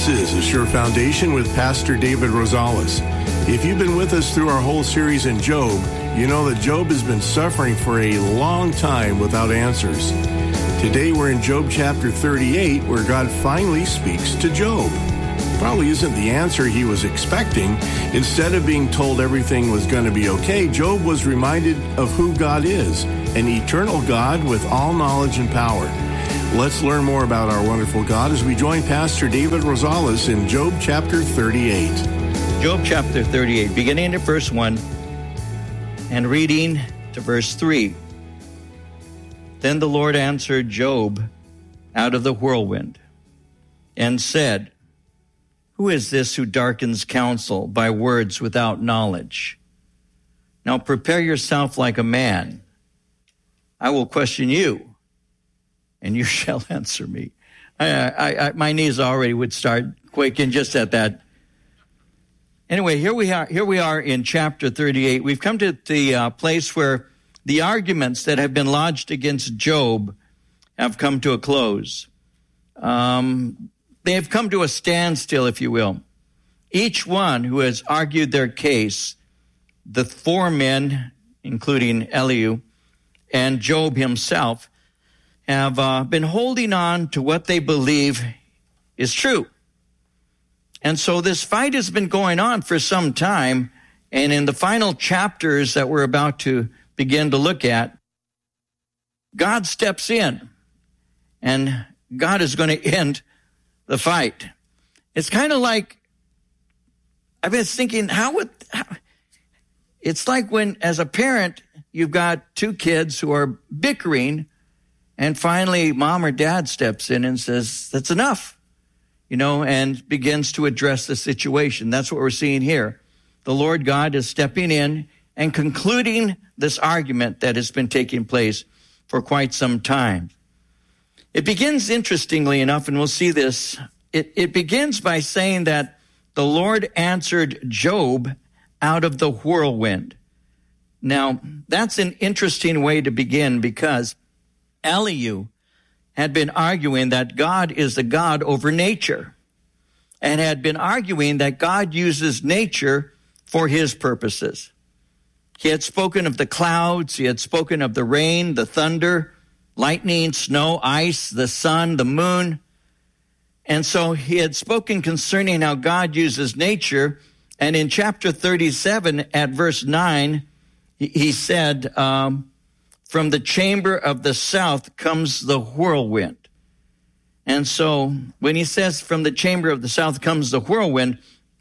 This is A Sure Foundation with Pastor David Rosales. If you've been with us through our whole series in Job, you know that Job has been suffering for a long time without answers. Today we're in Job chapter 38, where God finally speaks to Job. Probably isn't the answer he was expecting. Instead of being told everything was going to be okay, Job was reminded of who God is, an eternal God with all knowledge and power. Let's learn more about our wonderful God as we join Pastor David Rosales in Job chapter 38. Job chapter 38, beginning at verse 1 and reading to verse 3. Then the Lord answered Job out of the whirlwind and said, "Who is this who darkens counsel by words without knowledge? Now prepare yourself like a man. I will question you, and you shall answer me." My knees already would start quaking just at that. Anyway, here we are in chapter 38. We've come to the place where the arguments that have been lodged against Job have come to a close. They have come to a standstill, if you will. Each one who has argued their case, the four men, including Elihu, and Job himself, have been holding on to what they believe is true. And so this fight has been going on for some time, and in the final chapters that we're about to begin to look at, God steps in, and God is going to end the fight. It's kind of like, I've been thinking, it's like when, as a parent, you've got two kids who are bickering, and finally, mom or dad steps in and says, "That's enough," and begins to address the situation. That's what we're seeing here. The Lord God is stepping in and concluding this argument that has been taking place for quite some time. It begins, interestingly enough, and we'll see this, it begins by saying that the Lord answered Job out of the whirlwind. Now, that's an interesting way to begin, because Elihu had been arguing that God is the God over nature, and had been arguing that God uses nature for his purposes. He had spoken of the clouds, he had spoken of the rain, the thunder, lightning, snow, ice, the sun, the moon. And so he had spoken concerning how God uses nature. And in chapter 37 at verse 9, he said, "From the chamber of the south comes the whirlwind." And so when he says from the chamber of the south comes the whirlwind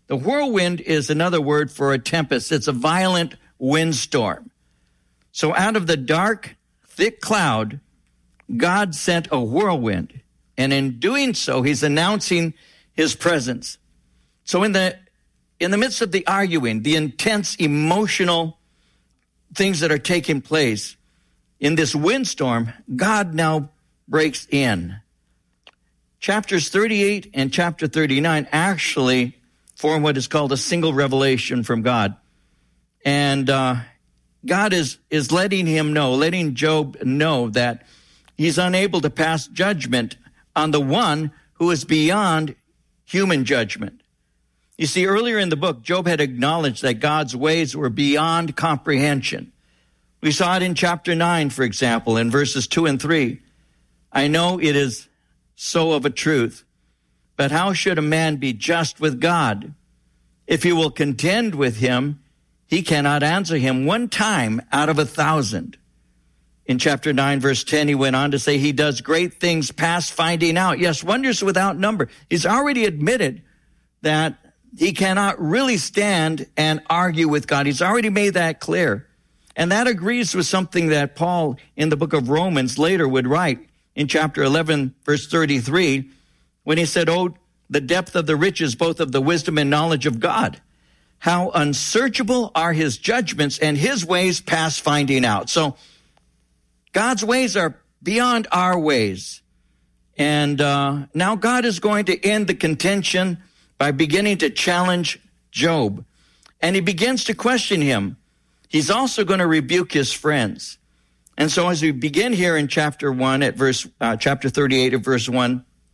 is another word for a tempest. It's a violent windstorm. So out of the dark, thick cloud, God sent a whirlwind. And in doing so, he's announcing his presence. So in the midst of the arguing, the intense emotional things that are taking place, in this windstorm, God now breaks in. Chapters 38 and chapter 39 actually form what is called a single revelation from God. And God is letting Job know that he's unable to pass judgment on the one who is beyond human judgment. You see, earlier in the book, Job had acknowledged that God's ways were beyond comprehension. We saw it in chapter 9, for example, in verses 2 and 3. "I know it is so of a truth, but how should a man be just with God? If he will contend with him, he cannot answer him one time out of 1,000. In chapter 9, verse 10, he went on to say, "He does great things past finding out. Yes, wonders without number." He's already admitted that he cannot really stand and argue with God. He's already made that clear. And that agrees with something that Paul in the book of Romans later would write in chapter 11, verse 33, when he said, "Oh, the depth of the riches, both of the wisdom and knowledge of God. How unsearchable are his judgments, and his ways past finding out." So God's ways are beyond our ways. And now God is going to end the contention by beginning to challenge Job. And he begins to question him. He's also going to rebuke his friends. And so as we begin here in chapter 1 at chapter 38 at verse 1,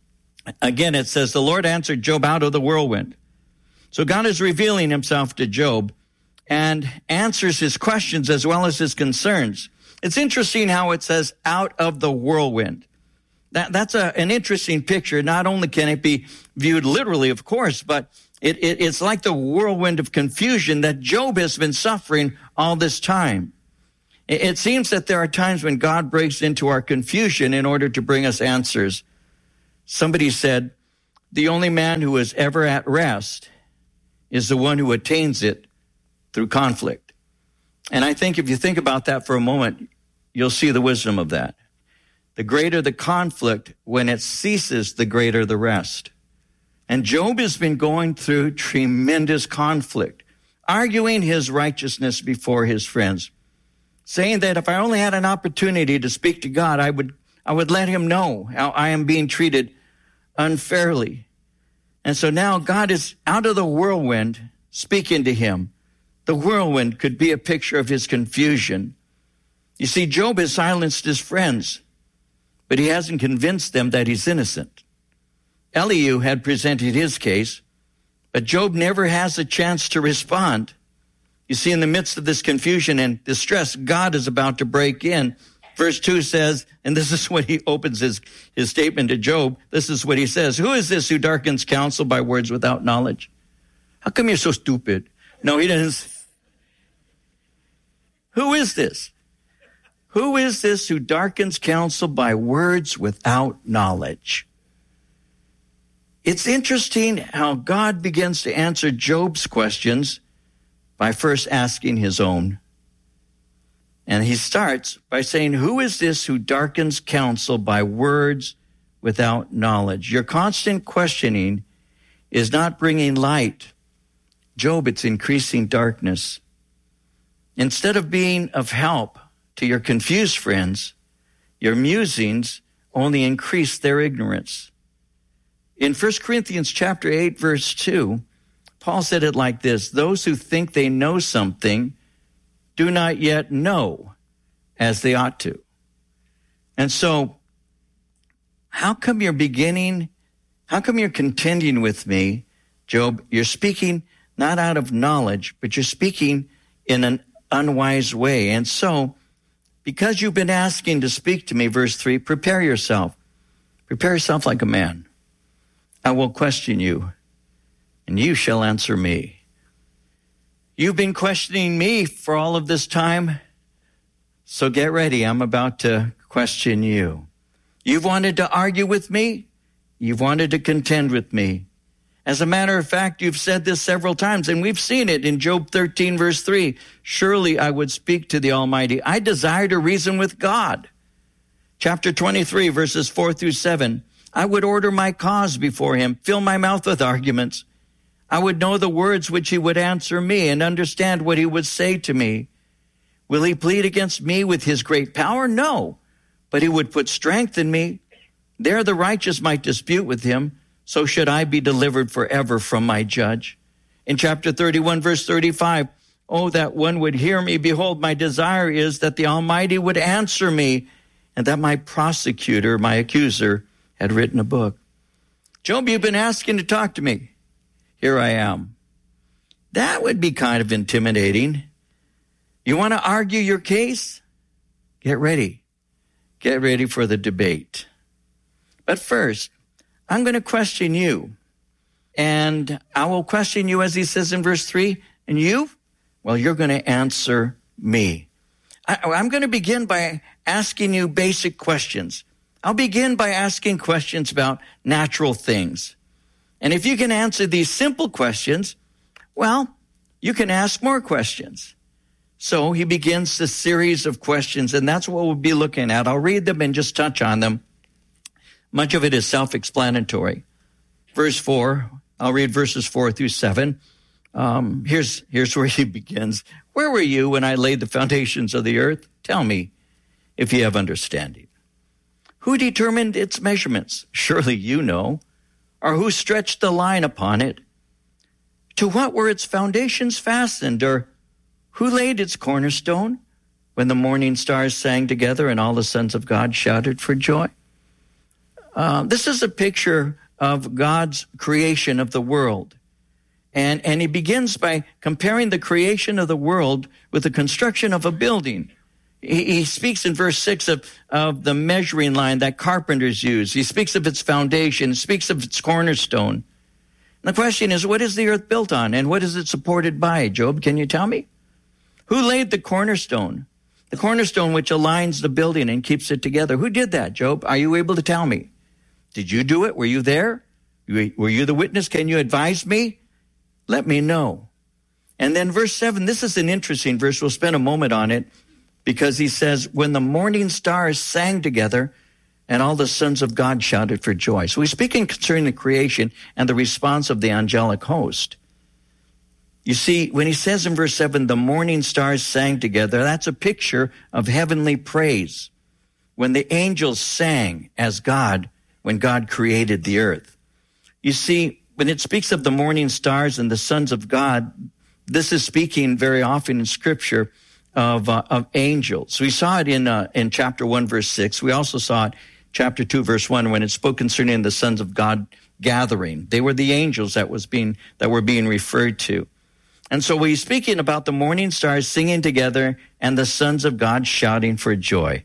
Again, it says, the Lord answered Job out of the whirlwind. So God is revealing himself to Job and answers his questions as well as his concerns. It's interesting how it says out of the whirlwind. That's an interesting picture. Not only can it be viewed literally, of course, but it's like the whirlwind of confusion that Job has been suffering all this time. It seems that there are times when God breaks into our confusion in order to bring us answers. Somebody said, the only man who is ever at rest is the one who attains it through conflict. And I think if you think about that for a moment, you'll see the wisdom of that. The greater the conflict, when it ceases, the greater the rest. And Job has been going through tremendous conflict, arguing his righteousness before his friends, saying that if I only had an opportunity to speak to God, I would let him know how I am being treated unfairly. And so now God is out of the whirlwind speaking to him. The whirlwind could be a picture of his confusion. You see, Job has silenced his friends, but he hasn't convinced them that he's innocent. Elihu had presented his case, but Job never has a chance to respond. You see, in the midst of this confusion and distress, God is about to break in. Verse 2 says, and this is what he opens his statement to Job. This is what he says. Who is this who darkens counsel by words without knowledge? How come you're so stupid? No, he doesn't. Who is this? Who is this who darkens counsel by words without knowledge? It's interesting how God begins to answer Job's questions by first asking his own. And he starts by saying, who is this who darkens counsel by words without knowledge? Your constant questioning is not bringing light. Job, it's increasing darkness. Instead of being of help to your confused friends, your musings only increase their ignorance. In 1 Corinthians chapter 8, verse 2, Paul said it like this: those who think they know something do not yet know as they ought to. And so, how come you're contending with me, Job? You're speaking not out of knowledge, but you're speaking in an unwise way. And so, because you've been asking to speak to me, verse 3, prepare yourself. Prepare yourself like a man. I will question you, and you shall answer me. You've been questioning me for all of this time, so get ready. I'm about to question you. You've wanted to argue with me. You've wanted to contend with me. As a matter of fact, you've said this several times, and we've seen it in Job 13, verse 3. Surely I would speak to the Almighty. I desire to reason with God. Chapter 23, verses 4 through 7. I would order my cause before him, fill my mouth with arguments. I would know the words which he would answer me and understand what he would say to me. Will he plead against me with his great power? No, but he would put strength in me. There the righteous might dispute with him. So should I be delivered forever from my judge. In chapter 31, verse 35, oh, that one would hear me. Behold, my desire is that the Almighty would answer me, and that my prosecutor, my accuser, had written a book. Job, you've been asking to talk to me. Here I am. That would be kind of intimidating. You want to argue your case? Get ready. Get ready for the debate. But first, I'm going to question you. And I will question you, as he says in verse 3. And you? Well, you're going to answer me. I'm going to begin by asking you basic questions. I'll begin by asking questions about natural things. And if you can answer these simple questions, well, you can ask more questions. So he begins the series of questions, and that's what we'll be looking at. I'll read them and just touch on them. Much of it is self-explanatory. Verse 4, I'll read verses 4 through 7. Here's where he begins. Where were you when I laid the foundations of the earth? Tell me if you have understanding. Who determined its measurements? Surely you know. Or who stretched the line upon it? To what were its foundations fastened? Or who laid its cornerstone? When the morning stars sang together and all the sons of God shouted for joy? This is a picture of God's creation of the world. And he begins by comparing the creation of the world with the construction of a building. He speaks in verse 6 of the measuring line that carpenters use. He speaks of its foundation, speaks of its cornerstone. And the question is, what is the earth built on, and what is it supported by? Job, can you tell me? Who laid the cornerstone? The cornerstone which aligns the building and keeps it together. Who did that, Job? Are you able to tell me? Did you do it? Were you there? Were you the witness? Can you advise me? Let me know. And then verse 7, this is an interesting verse. We'll spend a moment on it because he says, when the morning stars sang together and all the sons of God shouted for joy. So he's speaking concerning the creation and the response of the angelic host. You see, when he says in verse 7, the morning stars sang together, that's a picture of heavenly praise. When the angels sang as God, when God created the earth. You see, when it speaks of the morning stars and the sons of God, this is speaking very often in Scripture of angels. We saw it in chapter 1, verse 6. We also saw it chapter 2, verse 1, when it spoke concerning the sons of God gathering. They were the angels that were being referred to. And so he's speaking about the morning stars singing together and the sons of God shouting for joy.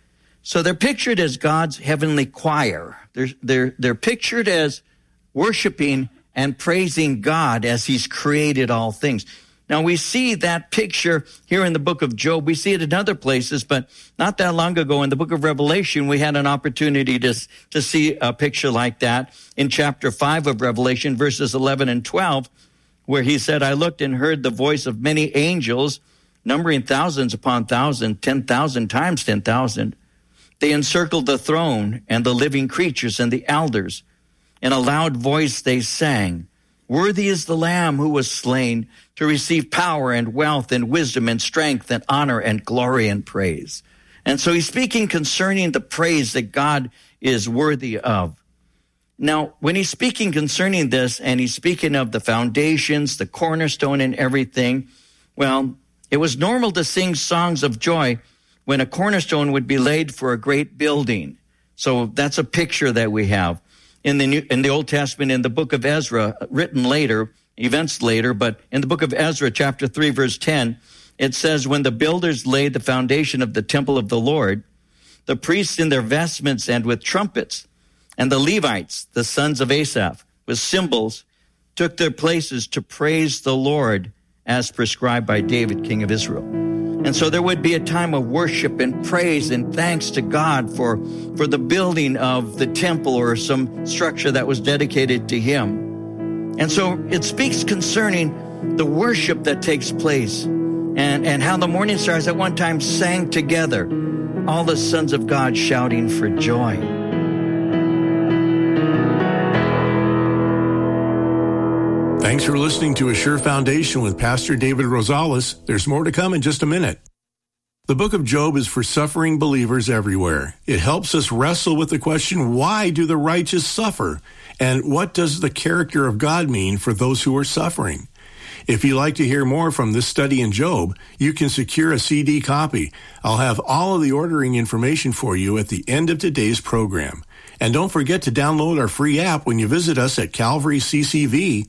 So they're pictured as God's heavenly choir. They're pictured as worshiping and praising God as he's created all things. Now, we see that picture here in the book of Job. We see it in other places, but not that long ago in the book of Revelation, we had an opportunity to see a picture like that in chapter 5 of Revelation, verses 11 and 12, where he said, I looked and heard the voice of many angels, numbering thousands upon thousands, 10,000 times 10,000. They encircled the throne and the living creatures and the elders. In a loud voice they sang, worthy is the Lamb who was slain to receive power and wealth and wisdom and strength and honor and glory and praise. And so he's speaking concerning the praise that God is worthy of. Now, when he's speaking concerning this, and he's speaking of the foundations, the cornerstone and everything, well, it was normal to sing songs of joy when a cornerstone would be laid for a great building. So that's a picture that we have. In the Old Testament, in the book of Ezra, written later, events later, but in the book of Ezra, chapter 3, verse 10, it says, when the builders laid the foundation of the temple of the Lord, the priests in their vestments and with trumpets, and the Levites, the sons of Asaph, with cymbals, took their places to praise the Lord as prescribed by David, king of Israel. And so there would be a time of worship and praise and thanks to God for the building of the temple or some structure that was dedicated to him. And so it speaks concerning the worship that takes place and how the morning stars at one time sang together, all the sons of God shouting for joy. Thanks for listening to A Sure Foundation with Pastor David Rosales. There's more to come in just a minute. The book of Job is for suffering believers everywhere. It helps us wrestle with the question, why do the righteous suffer? And what does the character of God mean for those who are suffering? If you'd like to hear more from this study in Job, you can secure a CD copy. I'll have all of the ordering information for you at the end of today's program. And don't forget to download our free app when you visit us at calvaryccv.org.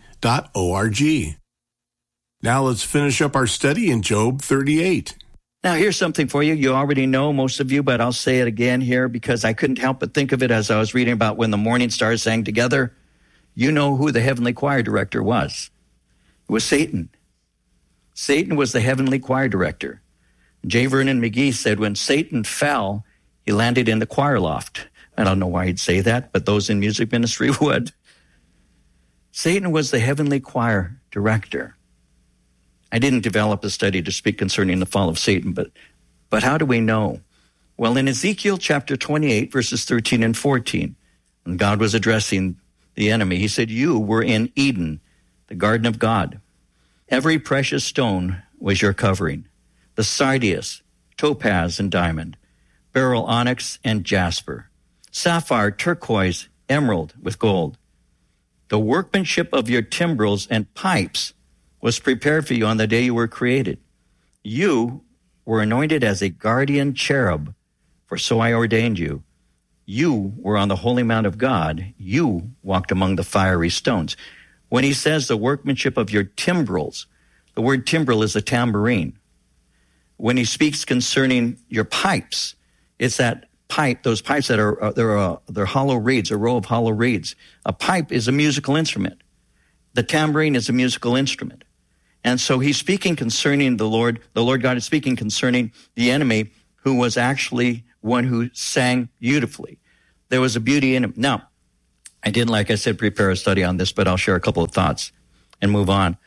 Now let's finish up our study in Job 38. Now here's something for you. You already know, most of you, but I'll say it again here because I couldn't help but think of it as I was reading about when the morning stars sang together. You know who the heavenly choir director was. It was Satan. Satan was the heavenly choir director. J. Vernon McGee said when Satan fell, he landed in the choir loft. I don't know why he'd say that, but those in music ministry would. Satan was the heavenly choir director. I didn't develop a study to speak concerning the fall of Satan, but how do we know? Well, in Ezekiel chapter 28, verses 13 and 14, when God was addressing the enemy, he said, you were in Eden, the garden of God. Every precious stone was your covering, the sardius, topaz, and diamond, beryl, onyx, and jasper, sapphire, turquoise, emerald with gold. The workmanship of your timbrels and pipes was prepared for you on the day you were created. You were anointed as a guardian cherub, for so I ordained you. You were on the holy mount of God. You walked among the fiery stones. When he says the workmanship of your timbrels, the word timbrel is a tambourine. When he speaks concerning your pipes, it's that pipe, those pipes that are, they're hollow reeds, a row of hollow reeds. A pipe is a musical instrument. The tambourine is a musical instrument. And so he's speaking concerning the Lord God is speaking concerning the enemy, who was actually one who sang beautifully. There was a beauty in him. Now, I didn't, like I said, prepare a study on this, but I'll share a couple of thoughts and move on.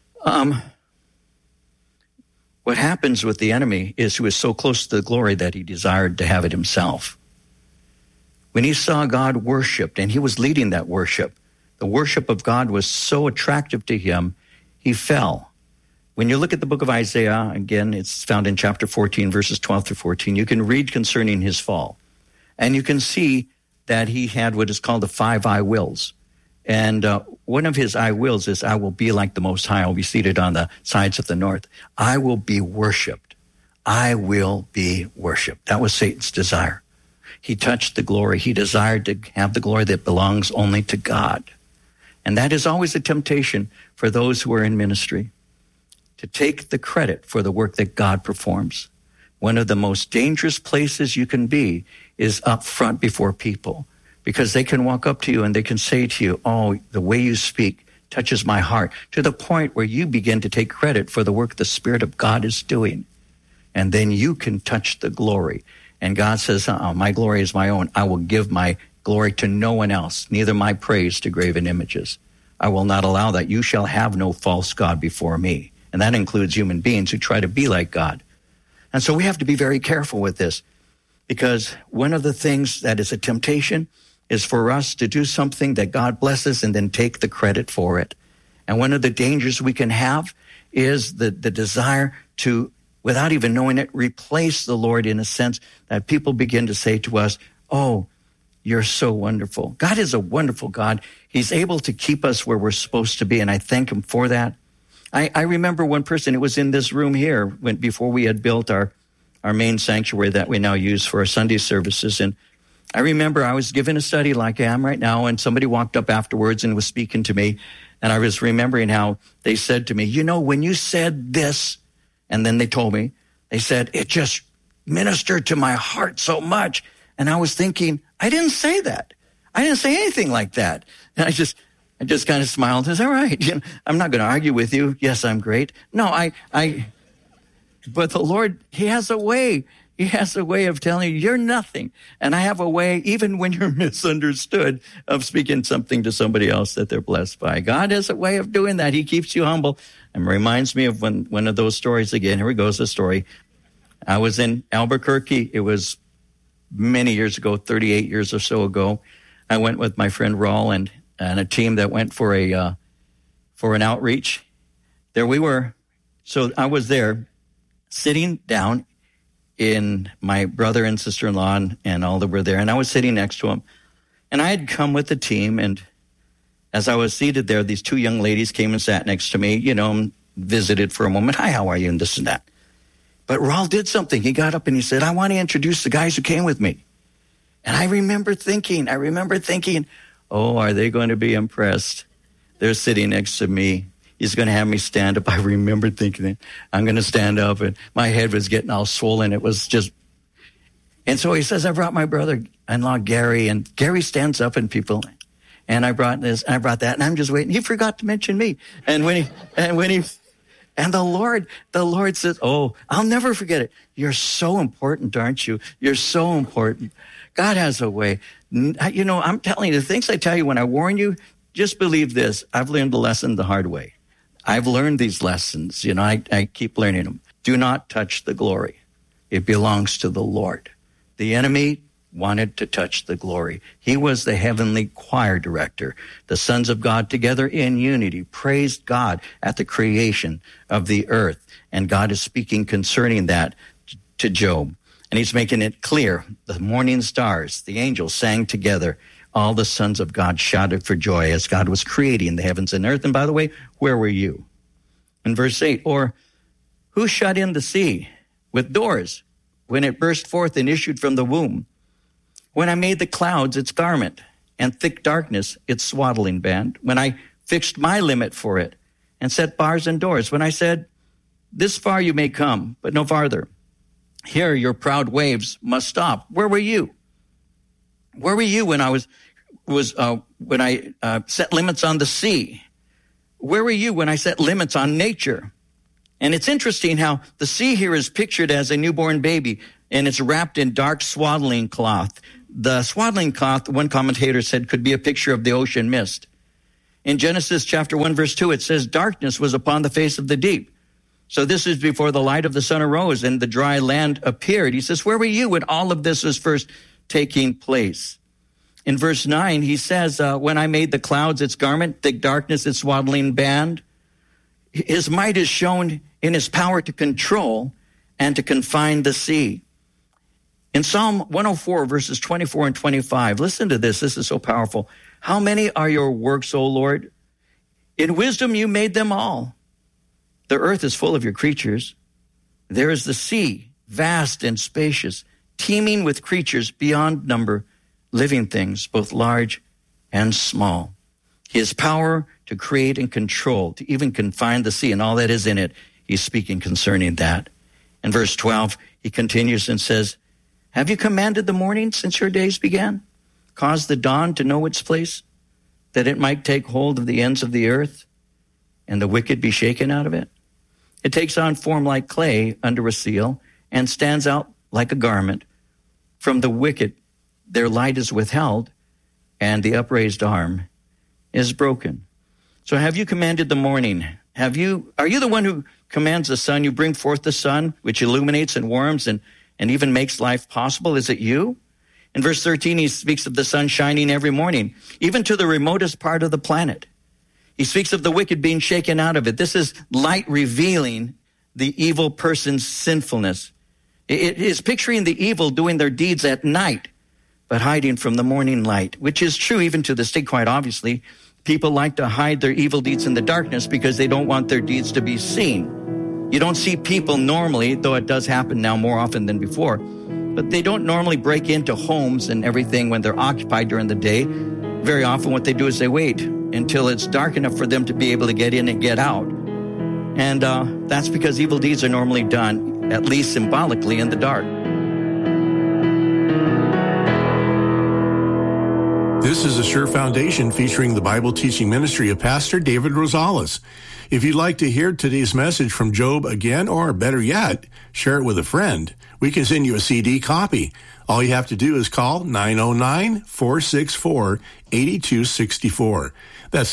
What happens with the enemy is he was so close to the glory that he desired to have it himself. When he saw God worshipped, and he was leading that worship, the worship of God was so attractive to him, he fell. When you look at the book of Isaiah, again, it's found in chapter 14, verses 12 through 14, you can read concerning his fall. And you can see that he had what is called the 5 I wills. And one of his I wills is, I will be like the Most High. I will be seated on the sides of the north. I will be worshipped. I will be worshipped. That was Satan's desire. He touched the glory. He desired to have the glory that belongs only to God. And that is always a temptation for those who are in ministry, to take the credit for the work that God performs. One of the most dangerous places you can be is up front before people, because they can walk up to you and they can say to you, oh, the way you speak touches my heart, to the point where you begin to take credit for the work the Spirit of God is doing. And then you can touch the glory. And God says, my glory is my own. I will give my glory to no one else, neither my praise to graven images. I will not allow that. You shall have no false God before me. And that includes human beings who try to be like God. And so we have to be very careful with this, because one of the things that is a temptation is for us to do something that God blesses and then take the credit for it. And one of the dangers we can have is the desire to, without even knowing it, replace the Lord, in a sense that people begin to say to us, oh, you're so wonderful. God is a wonderful God. He's able to keep us where we're supposed to be, and I thank him for that. I remember one person, it was in this room here, before we had built our main sanctuary that we now use for our Sunday services. And I remember I was giving a study like I am right now, and somebody walked up afterwards and was speaking to me. And I was remembering how they said to me, you know, when you said this, and then they told me, they said, it just ministered to my heart so much. And I was thinking, I didn't say that. I didn't say anything like that. And I just kind of smiled. I said, all right, you know, I'm not going to argue with you. Yes, I'm great. No, but the Lord, he has a way. He has a way of telling you, you're nothing. And I have a way, even when you're misunderstood, of speaking something to somebody else that they're blessed by. God has a way of doing that. He keeps you humble. And reminds me of one of those stories again. Here goes the story. I was in Albuquerque. It was many years ago, 38 years or so ago. I went with my friend Raul and a team that went for an outreach. There we were. So I was there sitting down in my brother and sister-in-law and all that were there. And I was sitting next to him. And I had come with the team. And as I was seated there, these 2 young ladies came and sat next to me, you know, visited for a moment. Hi, how are you? And this and that. But Raul did something. He got up and he said, I want to introduce the guys who came with me. And I remember thinking, oh, are they going to be impressed? They're sitting next to me. He's going to have me stand up. I remember thinking, I'm going to stand up, and my head was getting all swollen. It was just, and so he says, I brought my brother-in-law, Gary, and Gary stands up and people, and I brought this, I brought that, and I'm just waiting. He forgot to mention me. And the Lord says, oh, I'll never forget it. You're so important, aren't you? You're so important. God has a way. You know, I'm telling you, the things I tell you when I warn you, just believe this. I've learned the lesson the hard way. I've learned these lessons. You know, I keep learning them. Do not touch the glory. It belongs to the Lord. The enemy wanted to touch the glory. He was the heavenly choir director. The sons of God together in unity praised God at the creation of the earth. And God is speaking concerning that to Job. And he's making it clear. The morning stars, the angels sang together. All the sons of God shouted for joy as God was creating the heavens and earth. And by the way, where were you? In verse 8, or who shut in the sea with doors when it burst forth and issued from the womb? When I made the clouds its garment, and thick darkness its swaddling band, when I fixed my limit for it, and set bars and doors, when I said, this far you may come, but no farther. Here your proud waves must stop. Where were you? Where were you when I set limits on the sea? Where were you when I set limits on nature? And it's interesting how the sea here is pictured as a newborn baby, and it's wrapped in dark swaddling cloth. The swaddling cloth, one commentator said, could be a picture of the ocean mist. In Genesis chapter 1, verse 2, it says, darkness was upon the face of the deep. So this is before the light of the sun arose and the dry land appeared. He says, where were you when all of this was first taking place? In verse 9, he says, when I made the clouds its garment, thick darkness its swaddling band. His might is shown in his power to control and to confine the sea. In Psalm 104, verses 24 and 25, listen to this. This is so powerful. How many are your works, O Lord? In wisdom you made them all. The earth is full of your creatures. There is the sea, vast and spacious, teeming with creatures beyond number, living things, both large and small. His power to create and control, to even confine the sea and all that is in it, he's speaking concerning that. In verse 12, he continues and says, have you commanded the morning since your days began? Caused the dawn to know its place, that it might take hold of the ends of the earth, and the wicked be shaken out of it? It takes on form like clay under a seal, and stands out like a garment. From the wicked their light is withheld, and the upraised arm is broken. So have you commanded the morning? Are you the one who commands the sun? You bring forth the sun, which illuminates and warms and even makes life possible. Is it you? In verse 13, he speaks of the sun shining every morning, even to the remotest part of the planet. He speaks of the wicked being shaken out of it. This is light revealing the evil person's sinfulness. It is picturing the evil doing their deeds at night, but hiding from the morning light, which is true even to this day, quite obviously. People like to hide their evil deeds in the darkness because they don't want their deeds to be seen. You don't see people normally, though it does happen now more often than before, but they don't normally break into homes and everything when they're occupied during the day. Very often what they do is they wait until it's dark enough for them to be able to get in and get out. And that's because evil deeds are normally done, at least symbolically, in the dark. This is a Sure Foundation featuring the Bible teaching ministry of Pastor David Rosales. If you'd like to hear today's message from Job again, or better yet, share it with a friend, we can send you a CD copy. All you have to do is call 909-464-8264. That's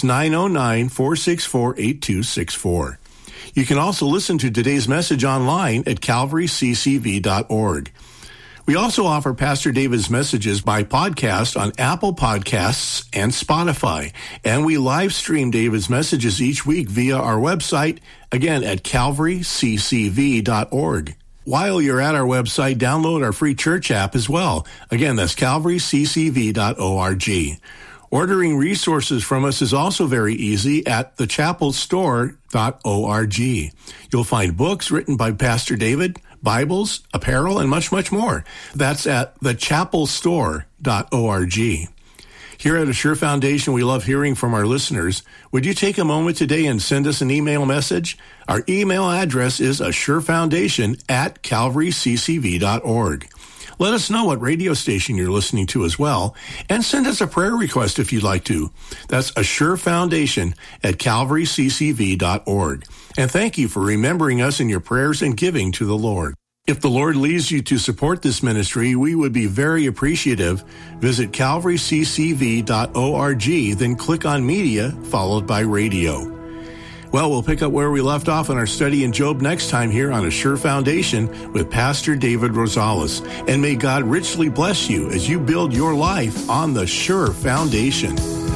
909-464-8264. You can also listen to today's message online at calvaryccv.org. We also offer Pastor David's messages by podcast on Apple Podcasts and Spotify. And we live stream David's messages each week via our website, again at calvaryccv.org. While you're at our website, download our free church app as well. Again, that's calvaryccv.org. Ordering resources from us is also very easy at thechapelstore.org. You'll find books written by Pastor David, Bibles, apparel, and much, much more. That's at thechapelstore.org. Here at Assure Foundation, we love hearing from our listeners. Would you take a moment today and send us an email message? Our email address is assurefoundation@calvaryccv.org. Let us know what radio station you're listening to as well, and send us a prayer request if you'd like to. That's assurefoundation@calvaryccv.org. And thank you for remembering us in your prayers and giving to the Lord. If the Lord leads you to support this ministry, we would be very appreciative. Visit calvaryccv.org, then click on Media, followed by Radio. Well, we'll pick up where we left off in our study in Job next time here on Assure Foundation with Pastor David Rosales. And may God richly bless you as you build your life on the Sure Foundation.